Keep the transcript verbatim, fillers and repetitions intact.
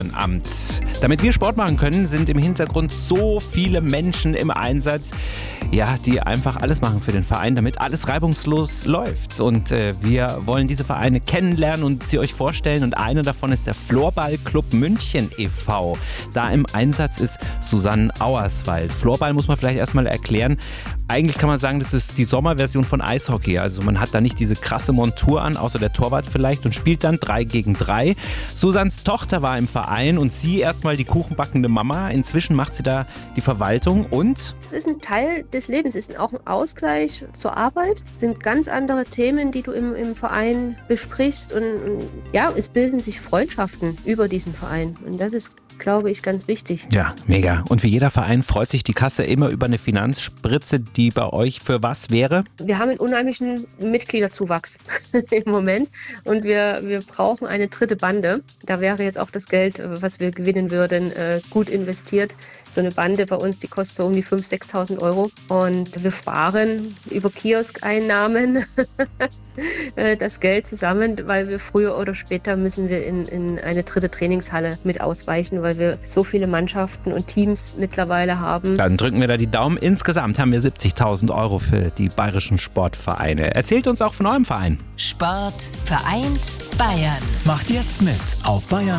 Amt. Damit wir Sport machen können, sind im Hintergrund so viele Menschen im Einsatz, ja, die einfach alles machen für den Verein, damit alles reibungslos läuft. Und äh, wir wollen diese Vereine kennenlernen und sie euch vorstellen. Und einer davon ist der Floorball-Club München e V. Da im Einsatz ist Susanne Auerswald. Floorball muss man vielleicht erstmal erklären. Eigentlich kann man sagen, das ist die Sommerversion von Eishockey. Also man hat da nicht diese krasse Montur an, außer der Torwart vielleicht, und spielt dann drei gegen drei. Susannes Tochter war im Verein und sie erstmal die kuchenbackende Mama. Inzwischen macht sie da die Verwaltung und... Es ist ein Teil des Lebens, es ist auch ein Ausgleich zur Arbeit. Es sind ganz andere Themen, die du im, im Verein besprichst. Und, und ja, es bilden sich Freundschaften über diesen Verein. Und das ist, glaube ich, ganz wichtig. Ja, mega. Und wie jeder Verein freut sich die Kasse immer über eine Finanzspritze, die bei euch für was wäre? Wir haben einen unheimlichen Mitgliederzuwachs im Moment und wir, wir brauchen eine dritte Bande. Da wäre jetzt auch das Geld, was wir gewinnen würden, gut investiert. So eine Bande bei uns, die kostet so um die fünftausend, sechstausend Euro und wir sparen über Kioskeinnahmen das Geld zusammen, weil wir früher oder später müssen wir in, in eine dritte Trainingshalle mit ausweichen, weil wir so viele Mannschaften und Teams mittlerweile haben. Dann drücken wir da die Daumen. Insgesamt haben wir siebzigtausend Euro für die bayerischen Sportvereine. Erzählt uns auch von eurem Verein. Sport vereint Bayern. Macht jetzt mit auf bayern